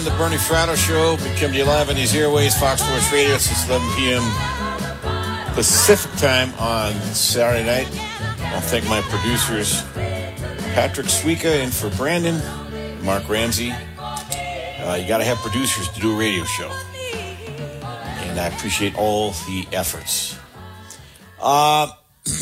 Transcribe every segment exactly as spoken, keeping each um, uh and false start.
The Bernie Fratto Show, we come to you live on these airways, Fox Sports Radio, since eleven p.m. Pacific time on Saturday night. I'll thank my producers, Patrick Suika in for Brandon, Mark Ramsey. Uh, you got to have producers to do a radio show. And I appreciate all the efforts. Uh,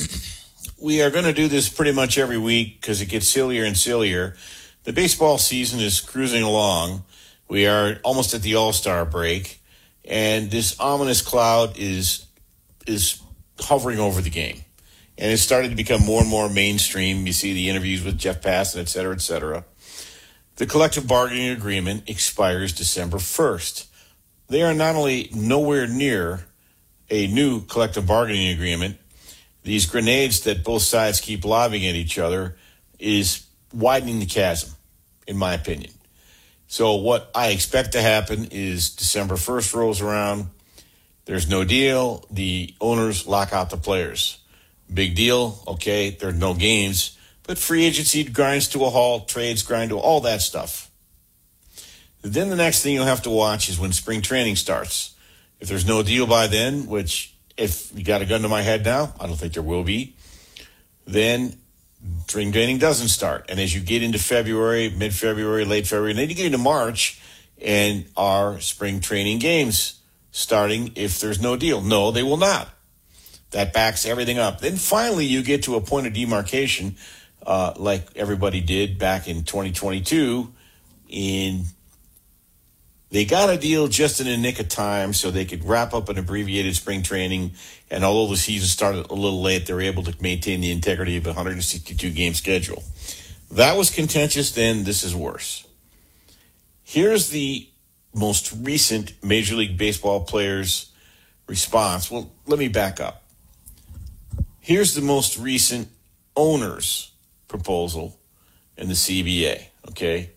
we are going to do this pretty much every week because it gets sillier and sillier. The baseball season is cruising along. We are almost at the All-Star break, and this ominous cloud is is hovering over the game. And it's starting to become more and more mainstream. You see the interviews with Jeff Passan, et cetera, et cetera. The collective bargaining agreement expires December first. They are not only nowhere near a new collective bargaining agreement, these grenades that both sides keep lobbing at each other is widening the chasm, in my opinion. So what I expect to happen is December first rolls around. There's no deal. The owners lock out the players. Big deal. Okay, there are no games. But free agency grinds to a halt. Trades grind to all that stuff. Then the next thing you'll have to watch is when spring training starts. If there's no deal by then, which if you got a gun to my head now, I don't think there will be, then spring training doesn't start. And as you get into February, mid-February, late February, and then you get into March, and are spring training games starting if there's no deal? No, they will not. That backs everything up. Then finally you get to a point of demarcation, uh, like everybody did back in twenty twenty-two. In They got a deal just in the nick of time so they could wrap up an abbreviated spring training. And although the season started a little late, they were able to maintain the integrity of a one hundred sixty-two game schedule. That was contentious then. This is worse. Here's the most recent Major League Baseball players' response. Well, let me back up. Here's the most recent owner's proposal in the C B A, okay?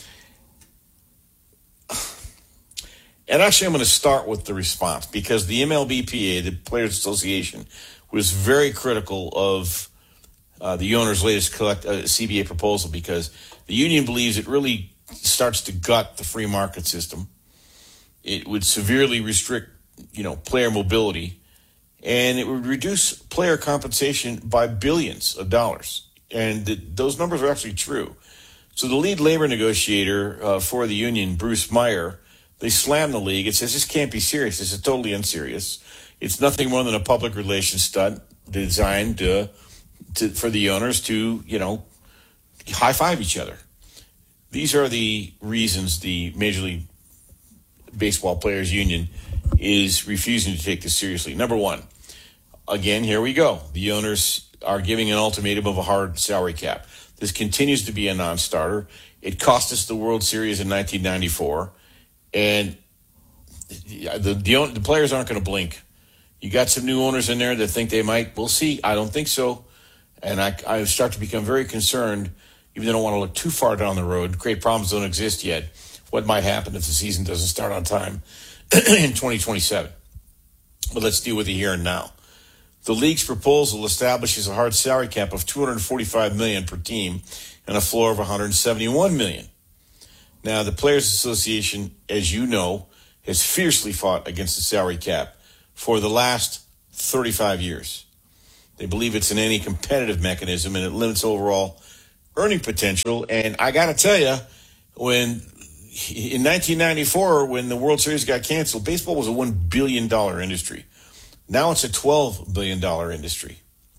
And actually, I'm going to start with the response because the M L B P A, the Players Association, was very critical of uh, the owner's latest collect, uh, C B A proposal because the union believes it really starts to gut the free market system. It would severely restrict, you know, player mobility, and it would reduce player compensation by billions of dollars. And th- those numbers are actually true. So the lead labor negotiator uh, for the union, Bruce Meyer, they slam the league. It says this can't be serious. This is totally unserious. It's nothing more than a public relations stunt designed to, to, for the owners to, you know, high-five each other. These are the reasons the Major League Baseball Players Union is refusing to take this seriously. Number one, again, here we go. The owners are giving an ultimatum of a hard salary cap. This continues to be a non-starter. It cost us the World Series in nineteen ninety-four. And the, the, the players aren't going to blink. You got some new owners in there that think they might. We'll see. I don't think so. And I, I start to become very concerned, even though I don't want to look too far down the road. Great problems don't exist yet. What might happen if the season doesn't start on time in twenty twenty-seven? But let's deal with it here and now. The league's proposal establishes a hard salary cap of two hundred forty-five million dollars per team and a floor of one hundred seventy-one million dollars. Now, the Players Association, as you know, has fiercely fought against the salary cap for the last thirty-five years. They believe it's an anti-competitive mechanism and it limits overall earning potential. And I got to tell you, when in nineteen ninety-four, when the World Series got canceled, baseball was a one billion dollars industry. Now it's a twelve billion dollars industry.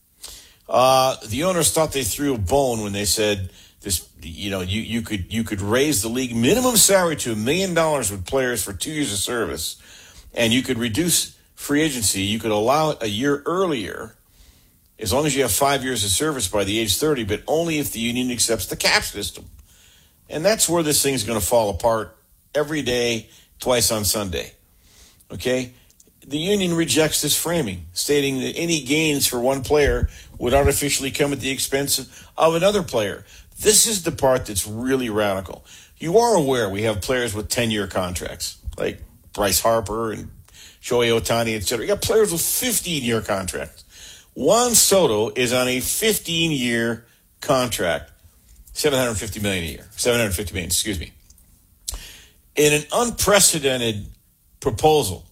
Uh, the owners thought they threw a bone when they said, This, you know, you, you could you could raise the league minimum salary to a million dollars with players for two years of service, and you could reduce free agency. You could allow it a year earlier, as long as you have five years of service by the age thirty, but only if the union accepts the cap system. And that's where this thing's going to fall apart every day, twice on Sunday. Okay? The union rejects this framing, stating that any gains for one player would artificially come at the expense of another player. This is the part that's really radical. You are aware we have players with ten-year contracts, like Bryce Harper and Shohei Ohtani, et cetera. You got players with fifteen-year contracts. Juan Soto is on a fifteen-year contract, seven hundred fifty million dollars a year, seven hundred fifty million dollars, excuse me. In an unprecedented proposal,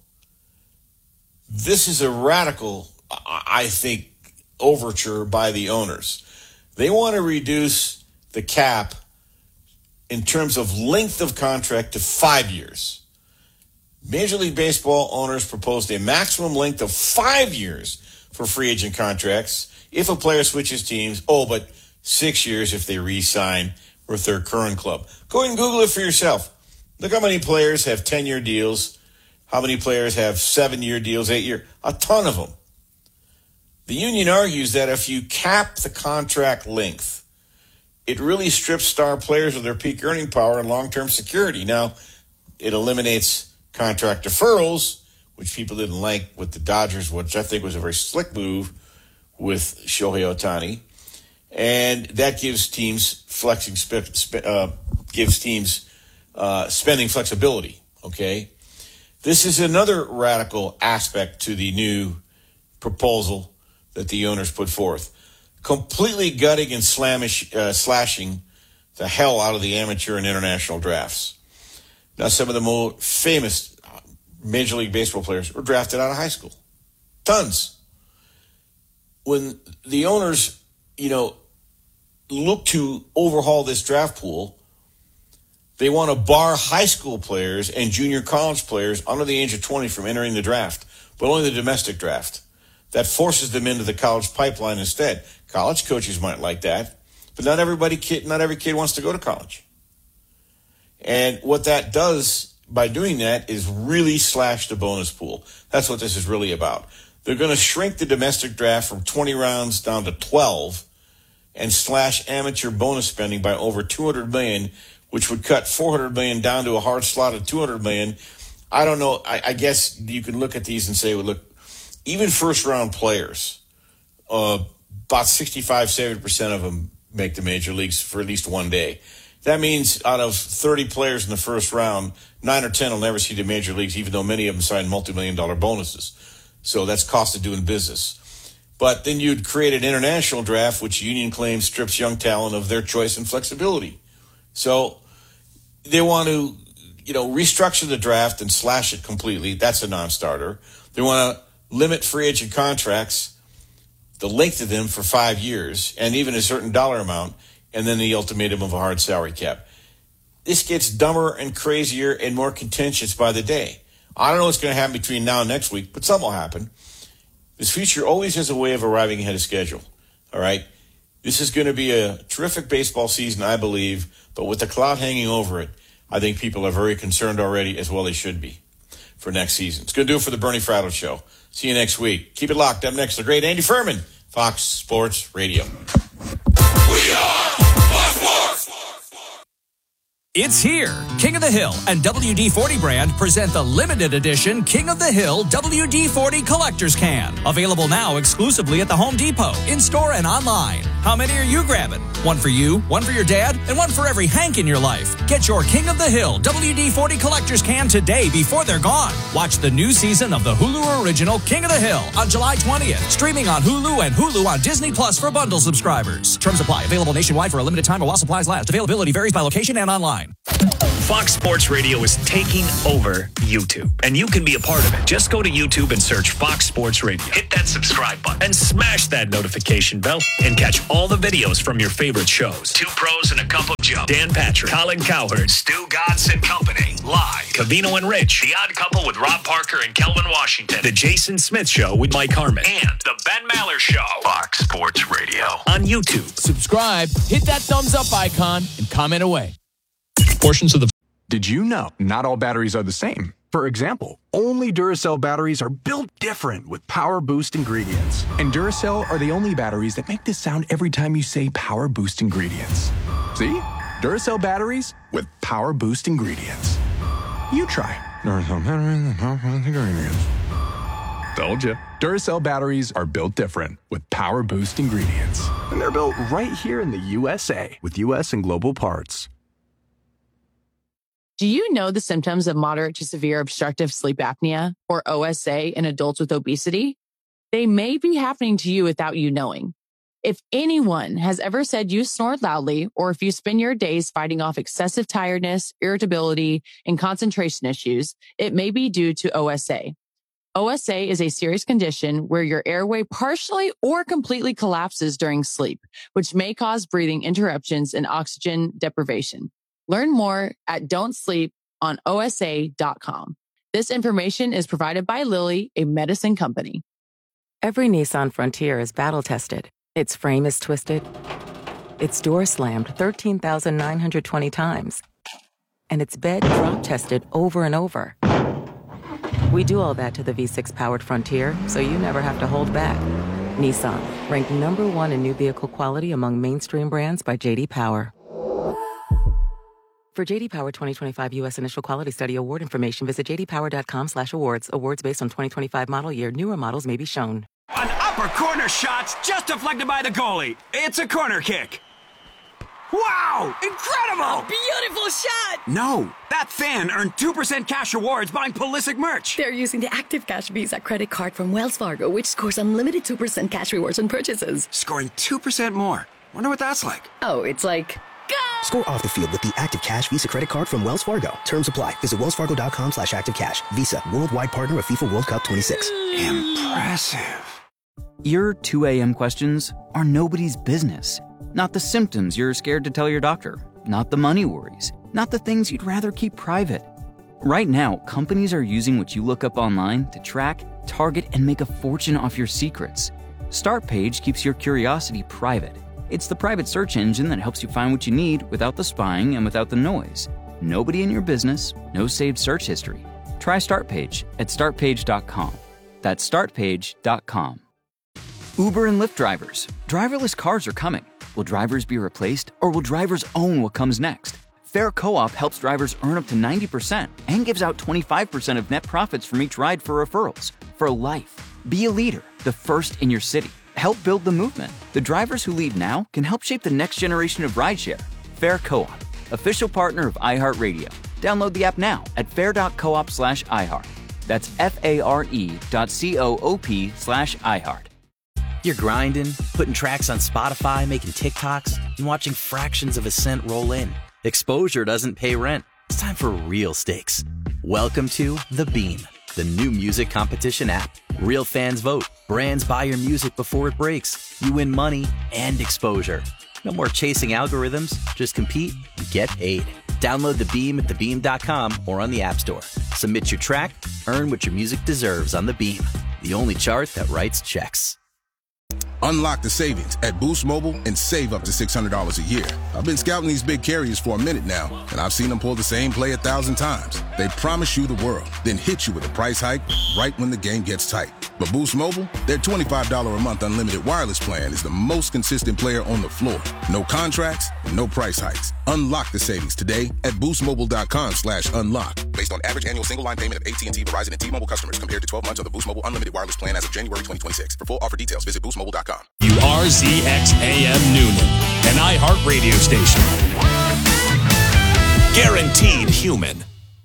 this is a radical, I think, overture by the owners. They want to reduce the cap in terms of length of contract to five years. Major League Baseball owners proposed a maximum length of five years for free agent contracts if a player switches teams. Oh, but six years if they re-sign with their current club. Go ahead and Google it for yourself. Look how many players have ten-year deals, how many players have seven-year deals, eight-year, a ton of them. The union argues that if you cap the contract length, it really strips star players of their peak earning power and long-term security. Now, it eliminates contract deferrals, which people didn't like with the Dodgers, which I think was a very slick move with Shohei Ohtani. And that gives teams flexing, uh, gives teams uh, spending flexibility, okay? This is another radical aspect to the new proposal that the owners put forth. Completely gutting and slamish, uh, slashing the hell out of the amateur and international drafts. Now, some of the more famous Major League Baseball players were drafted out of high school. Tons. When the owners, you know, look to overhaul this draft pool, they want to bar high school players and junior college players under the age of twenty from entering the draft, but only the domestic draft. That forces them into the college pipeline instead. College coaches might like that, but not everybody kid, not every kid wants to go to college. And what that does by doing that is really slash the bonus pool. That's what this is really about. They're going to shrink the domestic draft from twenty rounds down to twelve and slash amateur bonus spending by over two hundred million dollars, which would cut four hundred million dollars down to a hard slot of two hundred million dollars. I don't know. I, I guess you can look at these and say, well, look, even first-round players, uh, about sixty-five, seventy percent of them make the major leagues for at least one day. That means out of thirty players in the first round, nine or ten will never see the major leagues, even though many of them sign multi-million dollar bonuses. So that's cost of doing business. But then you'd create an international draft, which union claims strips young talent of their choice and flexibility. So they want to, you know, restructure the draft and slash it completely. That's a non-starter. They want to limit free agent contracts, the length of them for five years, and even a certain dollar amount, and then the ultimatum of a hard salary cap. This gets dumber and crazier and more contentious by the day. I don't know what's going to happen between now and next week, but something will happen. This future always has a way of arriving ahead of schedule, all right? This is going to be a terrific baseball season, I believe, but with the cloud hanging over it, I think people are very concerned already, as well they should be, for next season. It's going to do it for the Bernie Fratto Show. See you next week. Keep it locked. Up next, the great Andy Furman, Fox Sports Radio. We are Fox Sports. It's here. King of the Hill and W D forty brand present the limited edition King of the Hill W D forty Collector's Can. Available now exclusively at the Home Depot, in-store and online. How many are you grabbing? One for you, one for your dad, and one for every Hank in your life. Get your King of the Hill W D forty Collector's Can today before they're gone. Watch the new season of the Hulu original King of the Hill on July twentieth. Streaming on Hulu and Hulu on Disney Plus for bundle subscribers. Terms apply. Available nationwide for a limited time while supplies last. Availability varies by location and online. Fox Sports Radio is taking over YouTube, and you can be a part of it. Just go to YouTube and search Fox Sports Radio. Hit that subscribe button and smash that notification bell and catch all the videos from your favorite shows. Two Pros and a Cup of Joe. Dan Patrick, Colin Cowherd, Stu Godson Company, Live, Covino and Rich, The Odd Couple with Rob Parker and Kelvin Washington, The Jason Smith Show with Mike Harmon, and The Ben Maller Show. Fox Sports Radio on YouTube. Subscribe, hit that thumbs up icon, and comment away. Portions of the Did you know not all batteries are the same? For example, only Duracell batteries are built different with Power Boost ingredients. And Duracell are the only batteries that make this sound every time you say Power Boost ingredients. See? Duracell batteries with Power Boost ingredients. You try. Duracell batteries with Power Boost ingredients. Told you. Duracell batteries are built different with Power Boost ingredients. And they're built right here in the U S A with U S and global parts. Do you know the symptoms of moderate to severe obstructive sleep apnea, or O S A, in adults with obesity? They may be happening to you without you knowing. If anyone has ever said you snore loudly, or if you spend your days fighting off excessive tiredness, irritability, and concentration issues, it may be due to O S A. O S A is a serious condition where your airway partially or completely collapses during sleep, which may cause breathing interruptions and oxygen deprivation. Learn more at don't sleep on O S A dot com. This information is provided by Lilly, a medicine company. Every Nissan Frontier is battle-tested. Its frame is twisted. Its door slammed thirteen thousand nine hundred twenty times. And its bed drop-tested over and over. We do all that to the V six powered Frontier, so you never have to hold back. Nissan, ranked number one in new vehicle quality among mainstream brands by J D Power. For J D Power twenty twenty-five U S Initial Quality Study award information, visit j d power dot com slash awards. Awards based on twenty twenty-five model year. Newer models may be shown. An upper corner shot's just deflected by the goalie. It's a corner kick. Wow! Incredible! Beautiful shot! No, that fan earned two percent cash rewards buying Pulisic merch. They're using the Active Cash Visa credit card from Wells Fargo, which scores unlimited two percent cash rewards on purchases. Scoring two percent more. Wonder what that's like. Oh, it's like... Go! Score off the field with the Active Cash Visa credit card from Wells Fargo. Terms apply. Visit wells fargo dot com slash active cash. Visa, worldwide partner of FIFA World Cup twenty-six. Impressive. Your two a.m. questions are nobody's business. Not the symptoms you're scared to tell your doctor. Not the money worries. Not the things you'd rather keep private. Right now, companies are using what you look up online to track, target, and make a fortune off your secrets. StartPage keeps your curiosity private. It's the private search engine that helps you find what you need without the spying and without the noise. Nobody in your business, no saved search history. Try StartPage at start page dot com. That's start page dot com. Uber and Lyft drivers. Driverless cars are coming. Will drivers be replaced, or will drivers own what comes next? Fair Co-op helps drivers earn up to ninety percent and gives out twenty-five percent of net profits from each ride for referrals. For life. Be a leader, the first in your city. Help build the movement. The drivers who lead now can help shape the next generation of rideshare. Fair Co-op, official partner of iHeartRadio. Download the app now at fair dot coop slash iHeart. That's F-A-R-E dot C-O-O-P slash iHeart. You're grinding, putting tracks on Spotify, making TikToks, and watching fractions of a cent roll in. Exposure doesn't pay rent. It's time for real stakes. Welcome to The Beam, the new music competition app. Real fans vote. Brands buy your music before it breaks. You win money and exposure. No more chasing algorithms. Just compete and get paid. Download The Beam at the beam dot com or on the App Store. Submit your track, earn what your music deserves on The Beam, the only chart that writes checks. Unlock the savings at Boost Mobile and save up to six hundred dollars a year. I've been scouting these big carriers for a minute now, and I've seen them pull the same play a thousand times. They promise you the world, then hit you with a price hike right when the game gets tight. But Boost Mobile, their twenty-five dollars a month unlimited wireless plan is the most consistent player on the floor. No contracts, no price hikes. Unlock the savings today at boost mobile dot com slash unlock. Based on average annual single line payment of A T and T, Verizon, and T-Mobile customers compared to twelve months of the Boost Mobile unlimited wireless plan as of January twenty twenty-six. For full offer details, visit boost mobile dot com. U R Z X A M Noonan, an iHeart radio station. Guaranteed human.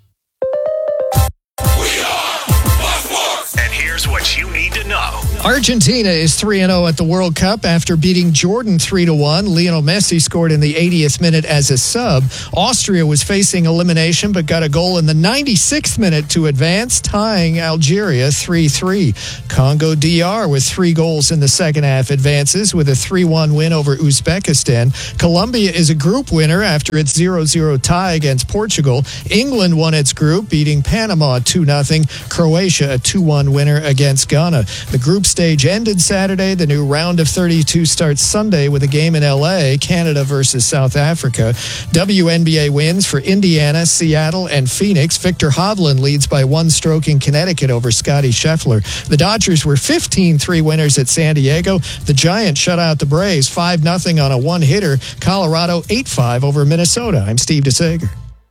We are Fox Sports. And here's what you need to know. Argentina is three and oh at the World Cup after beating Jordan three to one. Lionel Messi scored in the eightieth minute as a sub. Austria was facing elimination but got a goal in the ninety-sixth minute to advance, tying Algeria three three. Congo D R with three goals in the second half advances with a three one win over Uzbekistan. Colombia is a group winner after its zero zero tie against Portugal. England won its group, beating Panama two nothing. Croatia a two one winner against Ghana. The group stage ended Saturday. The new round of thirty-two starts Sunday with a game in L A, Canada versus South Africa. W N B A wins for Indiana, Seattle, and Phoenix. Victor Hovland leads by one stroke in Connecticut over Scottie Scheffler. The Dodgers were fifteen three winners at San Diego. The Giants shut out the Braves five nothing on a one-hitter. Colorado eight five over Minnesota. I'm Steve DeSager.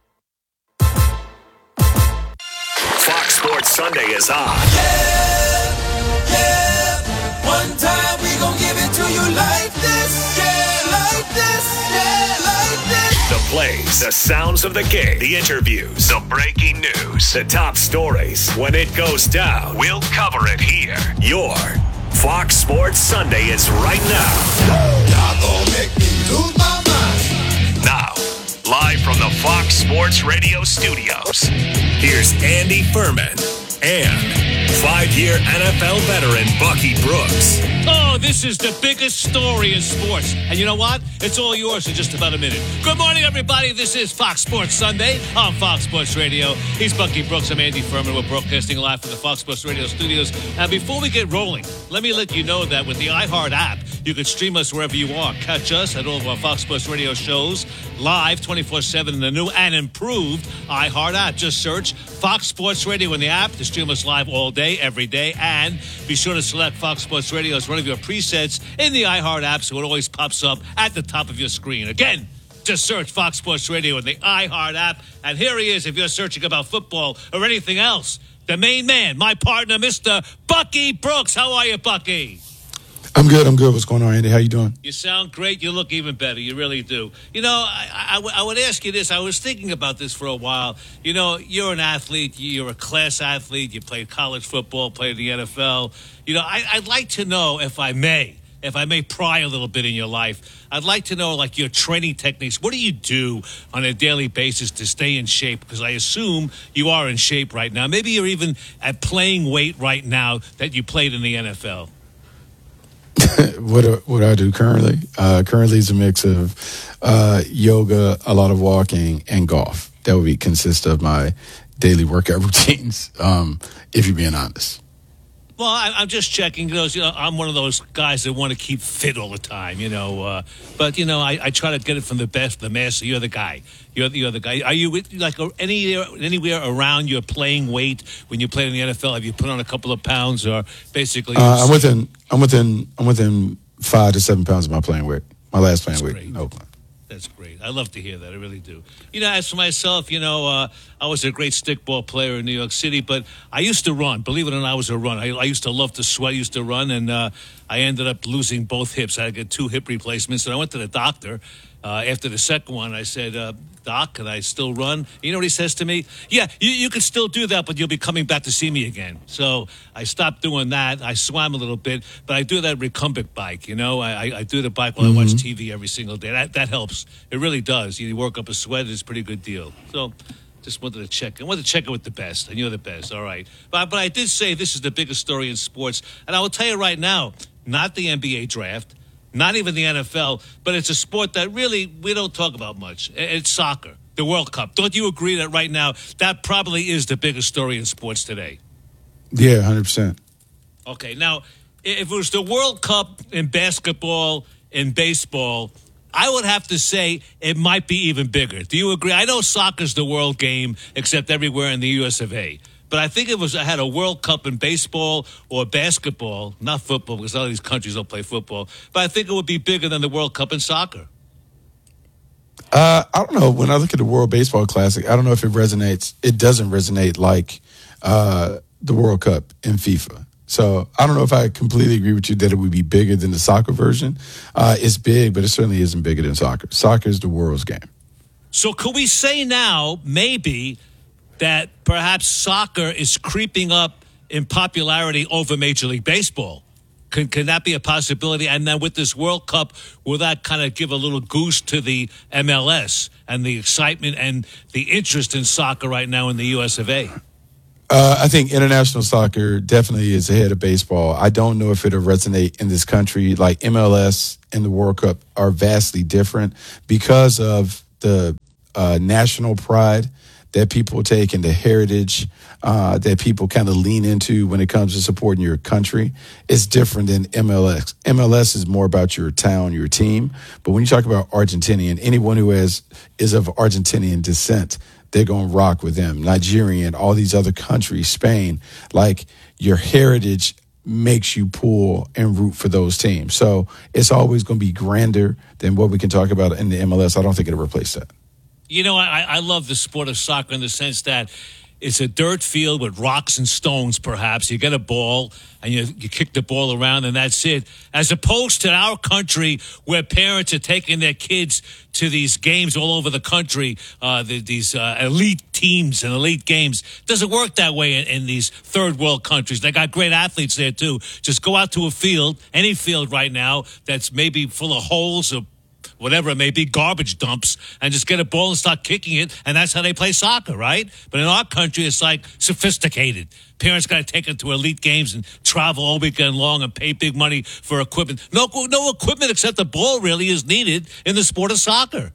Fox Sports Sunday is on. One time we gon' give it to you like this, yeah, like this, yeah, like this. The plays, the sounds of the game, the interviews, the breaking news, the top stories. When it goes down, we'll cover it here. You're Fox Sports Sunday is right now. Y'all gonna make me lose my mind. Now, live from the Fox Sports Radio studios, here's Andy Furman and five-year N F L veteran Bucky Brooks. Oh, this is the biggest story in sports. And you know what? It's all yours in just about a minute. Good morning, everybody. This is Fox Sports Sunday on Fox Sports Radio. He's Bucky Brooks. I'm Andy Furman. We're broadcasting live from the Fox Sports Radio studios. And before we get rolling, let me let you know that with the iHeart app, you can stream us wherever you are. Catch us at all of our Fox Sports Radio shows live twenty-four seven in the new and improved iHeart app. Just search Fox Sports Radio in the app to stream us live all day, every day. And be sure to select Fox Sports Radio as one of your presets in the iHeart app so it always pops up at the top of your screen. Again, just search Fox Sports Radio in the iHeart app. And here he is if you're searching about football or anything else. The main man, my partner, Mister Bucky Brooks. How are you, Bucky? I'm good. I'm good. What's going on, Andy? How you doing? You sound great. You look even better. You really do. You know, I, I, w- I would ask you this. I was thinking about this for a while. You know, you're an athlete. You're a class athlete. You played college football, played the N F L. You know, I, I'd like to know, if I may, if I may pry a little bit in your life, I'd like to know, like, your training techniques. What do you do on a daily basis to stay in shape? Because I assume you are in shape right now. Maybe you're even at playing weight right now that you played in the N F L. what do, what I do currently? Uh, currently is a mix of uh, yoga, a lot of walking, and golf. That would be consist of my daily workout routines, um, if you're being honest. Well, I, I'm just checking. Those, you know, I'm one of those guys that want to keep fit all the time, you know. Uh, but, you know, I, I try to get it from the best, the master. You're the guy. You're the other guy. Are you, with, like, any anywhere around your playing weight when you played in the N F L? Have you put on a couple of pounds or basically? Uh, I'm within. I'm within. I'm within five to seven pounds of my playing weight. My last playing That's weight. Great. No. That's great. I love to hear that. I really do. You know, as for myself, you know, uh, I was a great stickball player in New York City, but I used to run. Believe it or not, I was a runner. I, I used to love to sweat. I used to run, and uh, I ended up losing both hips. I had to get two hip replacements, and I went to the doctor. Uh, after the second one, I said, uh, Doc, can I still run? You know what he says to me? Yeah, you, you can still do that, but you'll be coming back to see me again. So I stopped doing that. I swam a little bit, but I do that recumbent bike, you know? I, I do the bike while mm-hmm. I watch T V every single day. That that helps. It really does. You work up a sweat. It's a pretty good deal. So just wanted to check. I wanted to check it with the best, and you're the best. All right. But, but I did say this is the biggest story in sports, and I will tell you right now, not the N B A draft, not even the N F L, but it's a sport that really we don't talk about much. It's soccer, the World Cup. Don't you agree that right now that probably is the biggest story in sports today? Yeah, one hundred percent. Okay, now, if it was the World Cup in basketball, in baseball, I would have to say it might be even bigger. Do you agree? I know soccer's the world game, except everywhere in the U S of A. But I think it was I had a World Cup in baseball or basketball, not football, because all these countries don't play football. But I think it would be bigger than the World Cup in soccer. Uh, I don't know. When I look at the World Baseball Classic, I don't know if it resonates. It doesn't resonate like uh, the World Cup in FIFA. So I don't know if I completely agree with you that it would be bigger than the soccer version. Uh, it's big, but it certainly isn't bigger than soccer. Soccer is the world's game. So could we say now, maybe, that perhaps soccer is creeping up in popularity over Major League Baseball? Can, can that be a possibility? And then with this World Cup, will that kind of give a little goose to the M L S and the excitement and the interest in soccer right now in the U S of A? Uh, I think international soccer definitely is ahead of baseball. I don't know if it'll resonate in this country. Like M L S and the World Cup are vastly different because of the uh, national pride that people take and the heritage uh, that people kind of lean into when it comes to supporting your country. It's different than M L S. M L S is more about your town, your team. But when you talk about Argentinian, anyone who has is of Argentinian descent, they're going to rock with them. Nigerian, all these other countries, Spain, like your heritage makes you pull and root for those teams. So it's always going to be grander than what we can talk about in the M L S. I don't think it'll replace that. You know, I, I love the sport of soccer in the sense that it's a dirt field with rocks and stones, perhaps. You get a ball, and you, you kick the ball around, and that's it. As opposed to our country, where parents are taking their kids to these games all over the country, uh, the, these uh, elite teams and elite games. Doesn't work that way in, in these third world countries. They got great athletes there, too. Just go out to a field, any field right now, that's maybe full of holes or whatever it may be, garbage dumps, and just get a ball and start kicking it, and that's how they play soccer, right? But in our country, it's like sophisticated. Parents got to take them to elite games and travel all weekend long and pay big money for equipment. No, no equipment except the ball really is needed in the sport of soccer.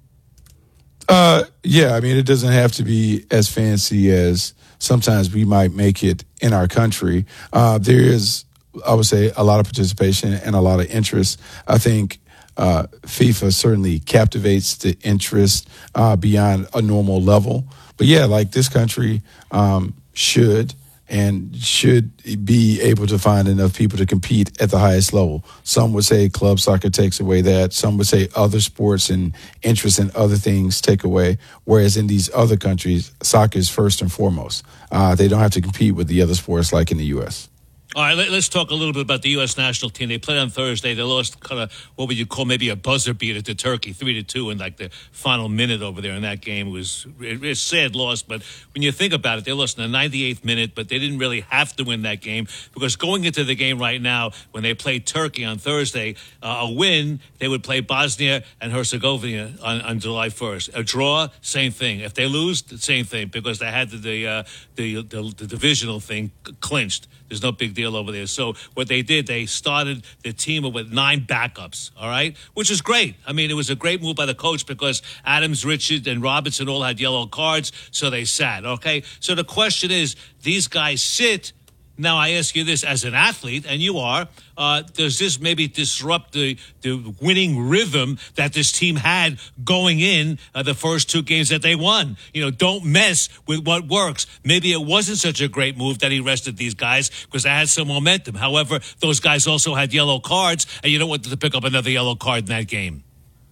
Uh, yeah, I mean, it doesn't have to be as fancy as sometimes we might make it in our country. Uh, there is, I would say, a lot of participation and a lot of interest. I think Uh, FIFA certainly captivates the interest uh, beyond a normal level. But yeah, like this country um, should and should be able to find enough people to compete at the highest level. Some would say club soccer takes away that. Some would say other sports and interest in other things take away. Whereas in these other countries, soccer is first and foremost. Uh, they don't have to compete with the other sports like in the U S All right, let, let's talk a little bit about the U S national team. They played on Thursday. They lost kind of what would you call maybe a buzzer beater to Turkey, three to two in like the final minute over there in that game. It was it, it's a sad loss, but when you think about it, they lost in the ninety-eighth minute, but they didn't really have to win that game because going into the game right now, when they played Turkey on Thursday, uh, a win, they would play Bosnia and Herzegovina on, on July first. A draw, same thing. If they lose, the same thing because they had the the, uh, the, the, the divisional thing clinched. There's no big deal over there. So what they did, they started the team with nine backups, all right, which is great. I mean, it was a great move by the coach because Adams, Richard, and Robertson all had yellow cards, so they sat, okay? So the question is, these guys sit. Now, I ask you this as an athlete, and you are, uh, does this maybe disrupt the, the winning rhythm that this team had going in uh, the first two games that they won? You know, don't mess with what works. Maybe it wasn't such a great move that he rested these guys because they had some momentum. However, those guys also had yellow cards, and you don't want to pick up another yellow card in that game.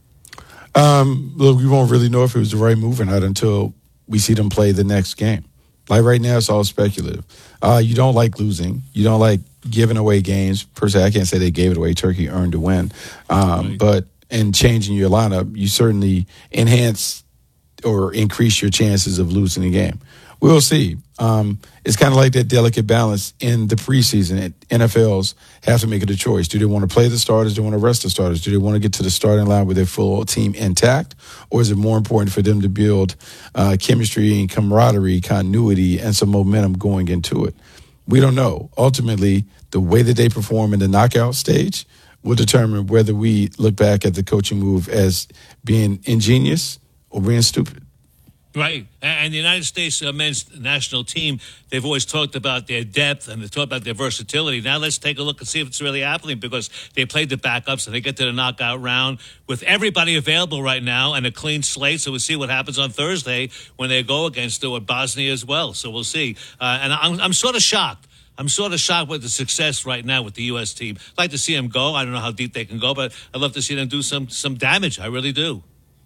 Um, look, we won't really know if it was the right move or not until we see them play the next game. Like right now, it's all speculative. Uh, you don't like losing. You don't like giving away games. Per se, I can't say they gave it away. Turkey earned a win. Um, right. But in changing your lineup, you certainly enhance or increase your chances of losing the game. We'll see. Um, it's kind of like that delicate balance in the preseason. N F Ls have to make it a choice. Do they want to play the starters? Do they want to rest the starters? Do they want to get to the starting line with their full team intact? Or is it more important for them to build uh, chemistry and camaraderie, continuity, and some momentum going into it? We don't know. Ultimately, the way that they perform in the knockout stage will determine whether we look back at the coaching move as being ingenious or being stupid. Right. And the United States uh, men's national team, they've always talked about their depth and they've talked about their versatility. Now let's take a look and see if it's really happening because they played the backups and they get to the knockout round with everybody available right now and a clean slate. So we'll see what happens on Thursday when they go against uh, Bosnia as well. So we'll see. Uh, and I'm, I'm sort of shocked. I'm sort of shocked with the success right now with the U S team. I'd like to see them go. I don't know how deep they can go, but I'd love to see them do some some damage. I really do.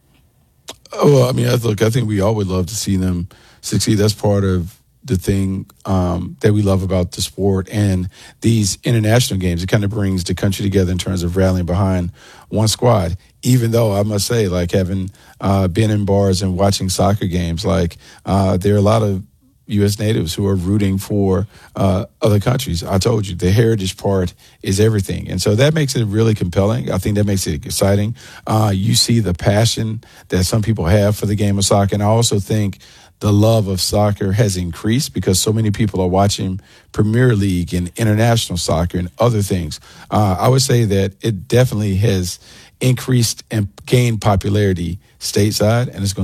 Oh, well, I mean, I look, I think we all would love to see them succeed. That's part of the thing um, that we love about the sport and these international games. It kind of brings the country together in terms of rallying behind one squad. Even though I must say, like having uh, been in bars and watching soccer games, like uh, there are a lot of U S natives who are rooting for uh, other countries. I told you, the heritage part is everything. And so that makes it really compelling. I think that makes it exciting. Uh, you see the passion that some people have for the game of soccer. And I also think the love of soccer has increased because so many people are watching Premier League and international soccer and other things. Uh, I would say that it definitely has increased and gained popularity stateside, and it's going